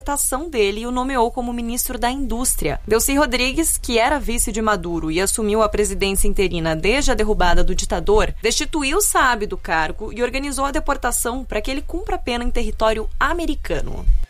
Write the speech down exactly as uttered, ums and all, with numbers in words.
dele e o nomeou como ministro da Indústria. Delcy Rodrigues, que era vice de Maduro e assumiu a presidência interina desde a derrubada do ditador, destituiu Saab do cargo e organizou a deportação para que ele cumpra a pena em território americano.